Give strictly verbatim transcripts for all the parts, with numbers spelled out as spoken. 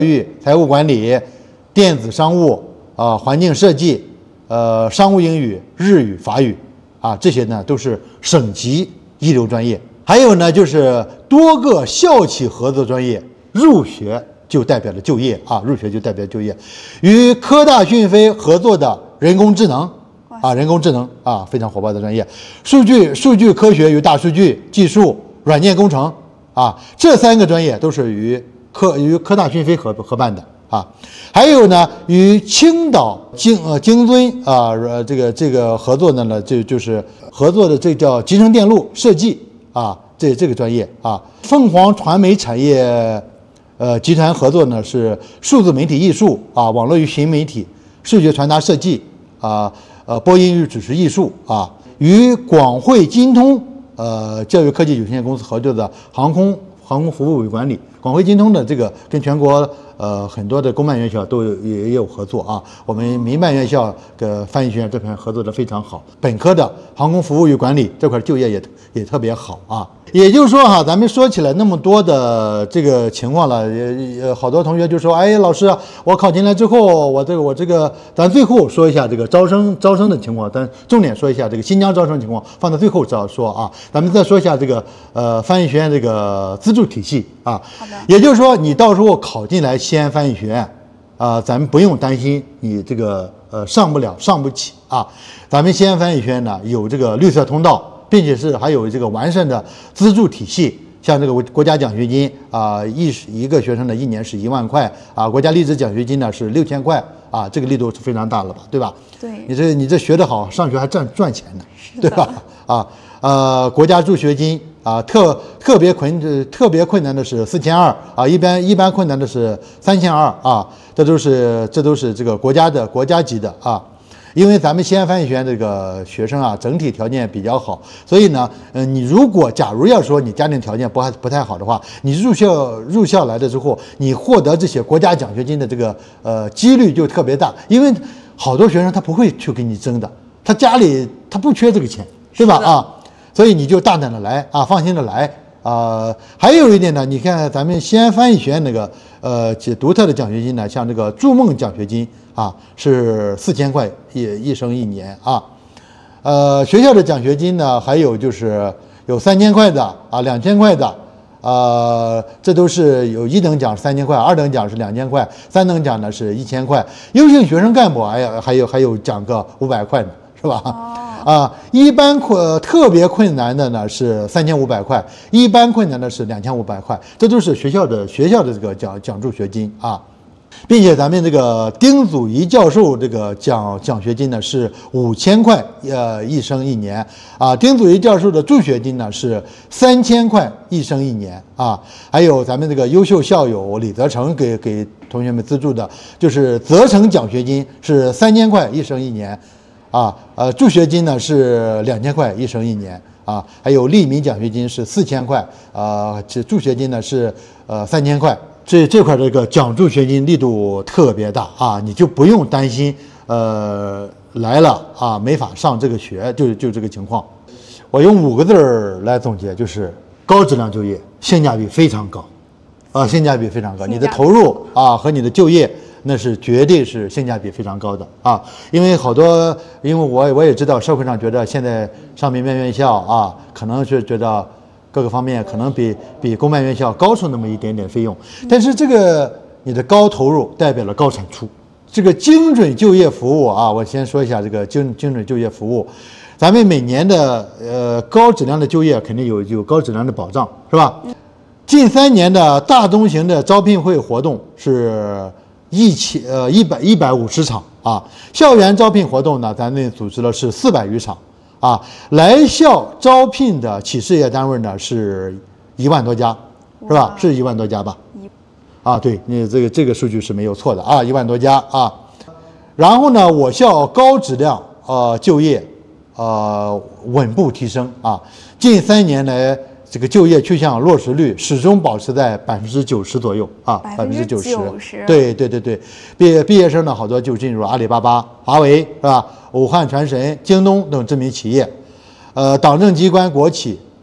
育、财务管理、电子商务啊、呃、环境设计、呃商务英语、日语、法语啊，这些呢都是省级一流专业。还有呢就是多个校企合作专业入学就代表了就业啊，入学就代表就业。与科大讯飞合作的人工智能啊，人工智能啊非常火爆的专业，数据数据科学与大数据技术、软件工程啊，这三个专业都是与科与科大讯飞合合办的啊。还有呢，与青岛京呃京尊啊呃这个这个合作的呢，就就是合作的这叫集成电路设计啊，这这个专业啊。凤凰传媒产业呃集团合作呢是数字媒体艺术啊，网络与新媒体、视觉传达设计啊。呃，播音与主持艺术啊，与广汇金通呃教育科技有限公司合作的航空航空服务与管理，广汇金通的这个跟全国呃很多的公办院校都有也也有合作啊。我们民办院校的翻译学院这块合作的非常好，本科的航空服务与管理这块就业也也特别好啊。也就是说哈，咱们说起来那么多的这个情况了，也也好多同学就说，哎，老师，我考进来之后，我这个我这个，咱最后说一下这个招生招生的情况，咱重点说一下这个新疆招生情况，放在最后再说啊。咱们再说一下这个呃翻译学院这个资助体系啊。 好的。 也就是说，你到时候考进来西安翻译学院啊、呃，咱们不用担心你这个呃上不了、上不起啊。咱们西安翻译学院呢有这个绿色通道。并且是还有这个完善的资助体系，像这个国家奖学金啊，一一个学生的一年是一万块啊，国家励志奖学金呢是六千块啊，这个力度是非常大了吧，对吧？ 对， 你这你这学得好，上学还赚赚钱呢，对吧？啊呃，国家助学金啊，特特别困特别困难的是四千二啊，一般一般困难的是三千二啊，这都是这都是这个国家的国家级的啊。因为咱们西安翻译学院这个学生啊，整体条件比较好，所以呢，呃，你如果假如要说你家庭条件不还不太好的话，你入校入校来了之后，你获得这些国家奖学金的这个呃几率就特别大，因为好多学生他不会去给你争的，他家里他不缺这个钱，对吧？啊，所以你就大胆的来啊，放心的来啊、呃。还有一点呢，你看咱们西安翻译学院那个呃独特的奖学金呢，像这个筑梦奖学金。啊，是四千块一一生一年啊，呃，学校的奖学金呢，还有就是有三千块的啊，两千块的，呃，这都是有一等奖三千块，二等奖是两千块，三等奖呢是一千块，优秀学生干部哎呀，还有还有奖个五百块呢，是吧？ 哦、 啊，一般困特别困难的呢是三千五百块，一般困难的是两千五百块，这都是学校的学校的这个奖奖助学金啊。并且咱们这个丁祖仪教授这个奖奖学金呢是五千块，呃，一生一年啊。丁祖仪教授的助学金呢是三千块一生一年啊。还有咱们这个优秀校友李泽成给给同学们资助的，就是泽成奖学金是三千块一生一年啊。呃，助学金呢是两千块一生一年啊。还有利民奖学金是四千块啊，这助学金呢是呃三千块。这这块这个奖助学金力度特别大啊，你就不用担心，呃，来了啊没法上这个学，就就这个情况。我用五个字儿来总结，就是高质量就业，性价比非常高，啊，性价比非常高。你的投入啊和你的就业，那是绝对是性价比非常高的啊。因为好多，因为我我也知道社会上觉得现在上民办院校啊，可能是觉得。各个方面可能比比公办院校高出那么一点点费用，但是这个你的高投入代表了高产出。这个精准就业服务啊，我先说一下这个精精准就业服务。咱们每年的呃高质量的就业肯定有有高质量的保障，是吧？近三年的大中型的招聘会活动是一千呃一百一百五十场啊，校园招聘活动呢，咱们组织了是四百余场。啊，来校招聘的企事业单位呢是一万多家，是吧？是一万多家吧？啊，对，你这个这个数据是没有错的啊，一万多家啊。然后呢，我校高质量呃就业呃稳步提升啊，近三年来这个就业趋向落实率始终保持在百分之九十左右啊，百分之九十。对对对对，毕业毕业生呢好多就进入阿里巴巴、华为是吧？武汉传神、京东等知名企业，呃，党政机关、国企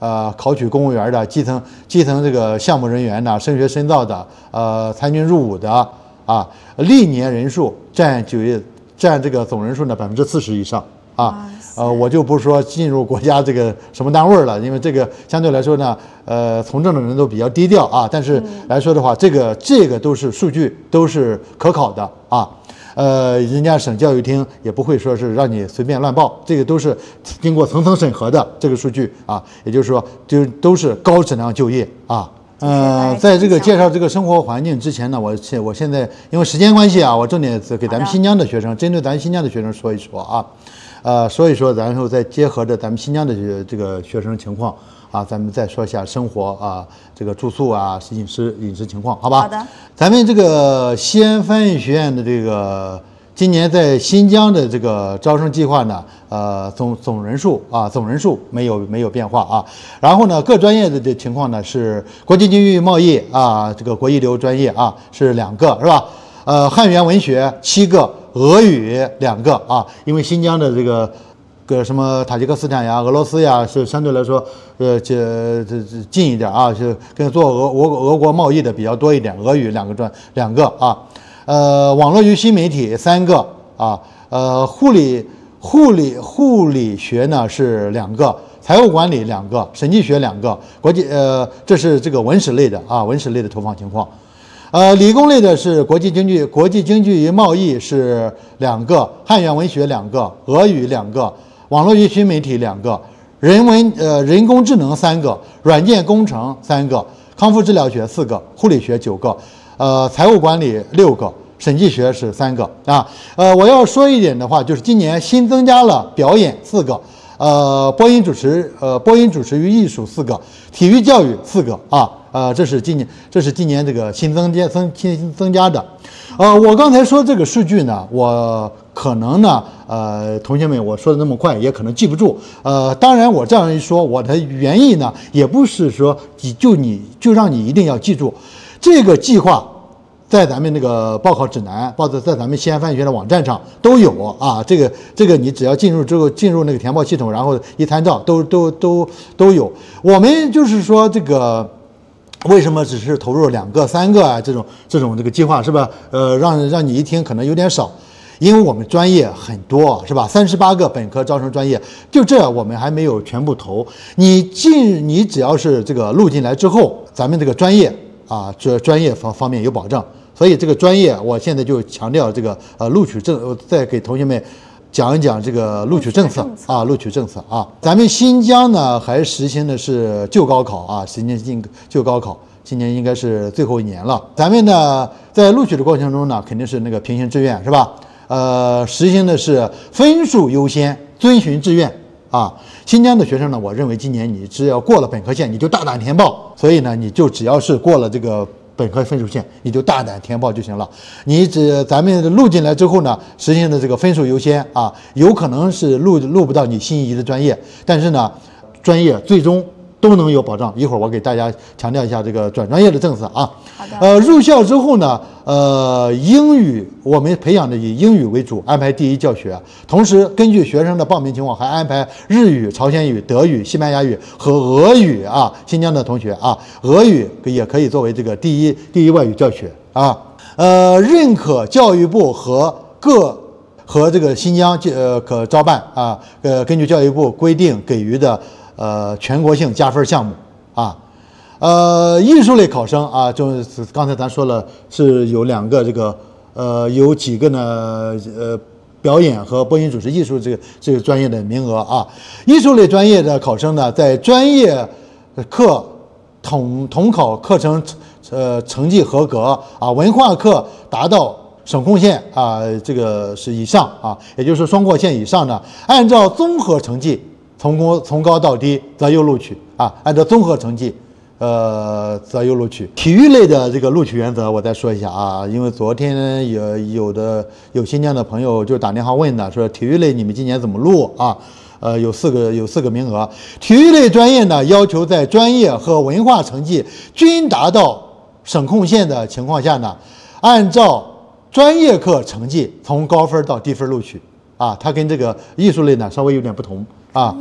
呃考取公务员的、基层基层这个项目人员的、升学深造的、呃参军入伍的啊，历年人数占就业占这个总人数呢百分之四十以上啊。呃，我就不说进入国家这个什么单位了，因为这个相对来说呢，呃，从政的人都比较低调啊。但是来说的话，这个这个都是数据，都是可考的啊。呃，人家省教育厅也不会说是让你随便乱报，这个都是经过层层审核的这个数据啊。也就是说，就都是高质量就业啊。呃，在这个介绍这个生活环境之前呢，我现我现在因为时间关系啊，我重点给咱们新疆的学生，针对咱们新疆的学生说一说啊。呃，所以说，然后再结合着咱们新疆的这个学生情况啊，咱们再说一下生活啊，这个住宿啊、饮食饮食情况，好吧？ 好的。 咱们这个西安翻译学院的这个今年在新疆的这个招生计划呢，呃，总总人数啊，总人数没有没有变化啊。然后呢，各专业的这情况呢是国际经济与贸易啊，这个国一流专业啊是两个是吧？呃，汉语言文学七个。俄语两个啊，因为新疆的这个个什么塔吉克斯坦呀、俄罗斯呀，是相对来说呃这这这近一点啊，是跟做俄俄俄国贸易的比较多一点。俄语两个专两个啊，呃，网络与新媒体三个啊，呃，护理护理护理学呢是两个，财务管理两个，审计学两个，国际呃这是这个文史类的啊，文史类的投放情况。呃，理工类的是国际经济、国际经济与贸易是两个，汉语言文学两个，俄语两个，网络与新媒体两个，人文呃人工智能三个，软件工程三个，康复治疗学四个，护理学九个，呃，财务管理六个，审计学是三个啊。呃，我要说一点的话，就是今年新增加了表演四个。呃，播音主持，呃，播音主持与艺术四个，体育教育四个啊，呃，这是今年，这是今年这个新增加增新增加的。呃，我刚才说这个数据呢，我可能呢，呃，同学们我说的那么快，也可能记不住。呃，当然我这样一说，我的原意呢，也不是说你就你就让你一定要记住这个计划。在咱们那个报考指南，报在在咱们西安翻译学院的网站上都有啊。这个这个你只要进入之后进入那个填报系统，然后一参照，都都都都有。我们就是说这个为什么只是投入两个、三个啊这种这种这个计划是吧？呃，让让你一听可能有点少，因为我们专业很多是吧？三十八个本科招生专业，就这我们还没有全部投。你进你只要是这个录进来之后，咱们这个专业啊，这专业方方面有保障。所以这个专业，我现在就强调这个呃录取政，我再给同学们讲一讲这个录取政策啊，录取政策啊。咱们新疆呢还实行的是旧高考啊，实行进旧高考，今年应该是最后一年了。咱们呢在录取的过程中呢，肯定是那个平行志愿是吧？呃，实行的是分数优先，遵循志愿啊。新疆的学生呢，我认为今年你只要过了本科线，你就大胆填报。所以呢，你就只要是过了这个本科分数线，你就大胆填报就行了。你只咱们录进来之后呢，实行的这个分数优先啊，有可能是录录不到你心仪的专业，但是呢，专业最终都能有保障。一会儿我给大家强调一下这个转专业的政策啊。 好的。 呃，入校之后呢，呃，英语我们培养的以英语为主，安排第一教学，同时根据学生的报名情况，还安排日语、朝鲜语、德语、西班牙语和俄语啊。新疆的同学啊，俄语也可以作为这个第一第一外语教学啊。呃，认可教育部和各和这个新疆呃可招办啊，呃，根据教育部规定给予的呃全国性加分项目啊。呃，艺术类考生啊，就是刚才咱说了是有两个这个呃有几个呢呃表演和播音主持艺术这个这个专业的名额啊。艺术类专业的考生呢，在专业课统统考课程呃成绩合格啊，文化课达到省控线啊，这个是以上啊，也就是双过线以上呢，按照综合成绩从高从高到低择优录取啊，按照综合成绩。呃，择优录取。体育类的这个录取原则，我再说一下啊，因为昨天有有的有新疆的朋友就打电话问的，说体育类你们今年怎么录啊？呃，有四个有四个名额。体育类专业呢，要求在专业和文化成绩均达到省控线的情况下呢，按照专业课成绩从高分到低分录取啊，它跟这个艺术类呢稍微有点不同啊。 专业课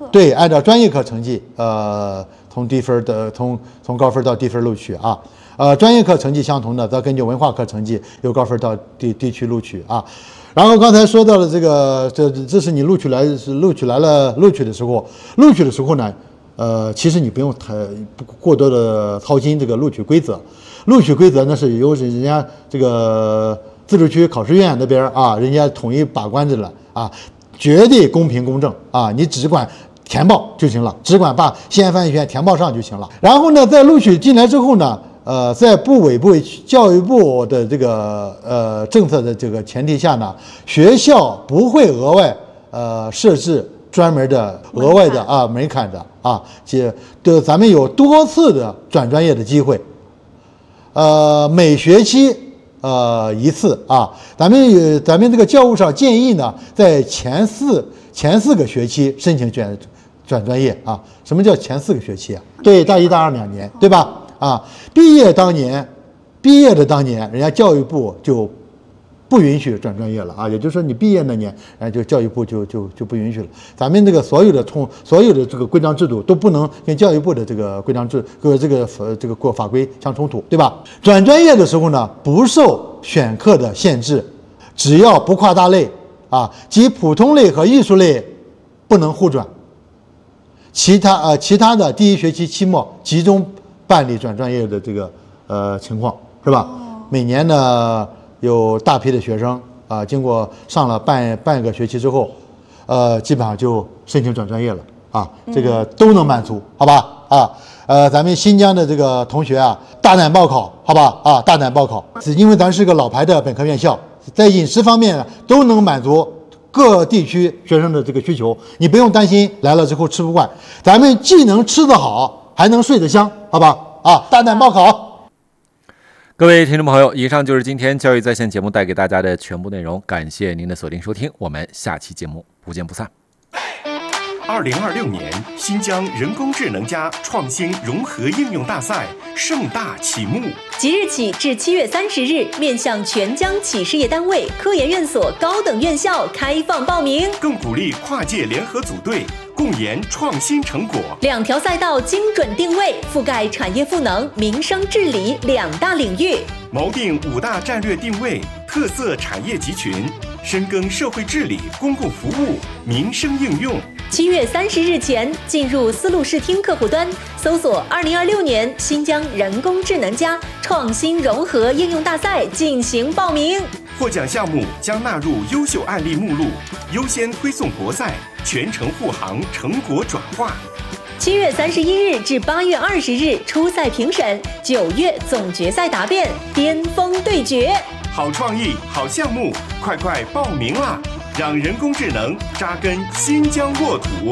对，按照专业课成绩，呃，从低分的从从高分到低分录取啊。呃，专业课成绩相同的，则根据文化课成绩由高分到低低区录取啊。然后刚才说到了这个，这这是你录取来是录取来了，录取的时候，录取的时候呢，呃，其实你不用太过多的操心这个录取规则，录取规则呢是由人家这个自治区考试院那边啊，人家统一把关着了啊，绝对公平公正啊，你只管填报就行了，只管把西安翻译学院填报上就行了。然后呢，在录取进来之后呢。呃，在部委部教育部的这个呃政策的这个前提下呢，学校不会额外呃设置专门的额外的啊门槛的啊，这对咱们有多次的转专业的机会，呃，每学期呃一次啊，咱们有咱们这个教务上建议呢，在前四前四个学期申请转转专业啊。什么叫前四个学期啊？对，大一大二两年，对吧？啊，毕业当年，毕业的当年，人家教育部就不允许转专业了啊，也就是说你毕业那年，然后就教育部就就就不允许了。咱们这个所有的通所有的这个规章制度都不能跟教育部的这个规章制和这个呃这个过法规相冲突，对吧？转专业的时候呢，不受选课的限制，只要不跨大类啊，即普通类和艺术类不能互转，其他呃其他的第一学期期末集中办理转专业的这个呃情况是吧？每年呢有大批的学生啊、呃，经过上了半半个学期之后，呃，基本上就申请转专业了啊，这个都能满足，好吧？啊，呃，咱们新疆的这个同学啊，大胆报考，好吧？啊，大胆报考，因为咱是个老牌的本科院校，在饮食方面都能满足各地区学生的这个需求，你不用担心来了之后吃不惯，咱们既能吃得好。还能睡得香，好吧？啊，大胆报考！ 各位听众朋友，以上就是今天教育在线节目带给大家的全部内容，感谢您的锁定收听，我们下期节目不见不散。 二零二六年新疆人工智能加创新融合应用大赛盛大启幕， 即日起至七月三十日，面向全疆企事业单位、科研院所高等院校开放报名， 更鼓励跨界联合组队，共研创新成果。 两条赛道精准定位，覆盖产业赋能、民生治理两大领域， 锚定五大战略定位、特色产业集群，深耕社会治理、公共服务、民生应用。 七月三十日前，进入思路视听客户端，搜索二零二六年新疆人工智能加创新融合应用大赛进行报名。 获奖项目将纳入优秀案例目录，优先推送国赛，全程护航成果转化。 七月三十一日至八月二十日初赛评审，九月总决赛答辩，巅峰对决。 好创意，好项目，快快报名啦！让人工智能扎根新疆沃土。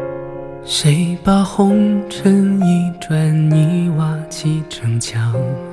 谁把红尘一砖一瓦砌成墙？